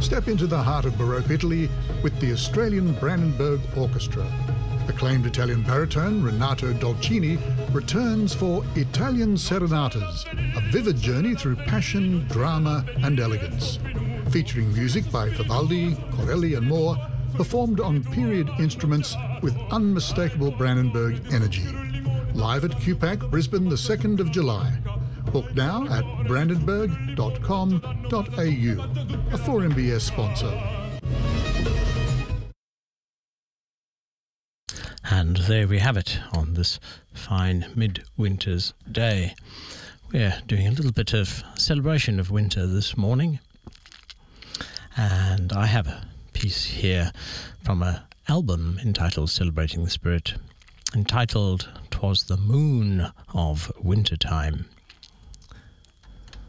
Step into the heart of Baroque Italy with the Australian Brandenburg Orchestra. Acclaimed Italian baritone Renato Dolcini returns for Italian Serenatas, a vivid journey through passion, drama and elegance. Featuring music by Vivaldi, Corelli and more, performed on period instruments with unmistakable Brandenburg energy. Live at QPAC, Brisbane, the 2nd of July. Book now at brandenburg.com.au, a 4MBS sponsor. And there we have it on this fine midwinter's day. We're doing a little bit of celebration of winter this morning. And I have a piece here from an album entitled Celebrating the Spirit, entitled "'Twas the Moon of Wintertime."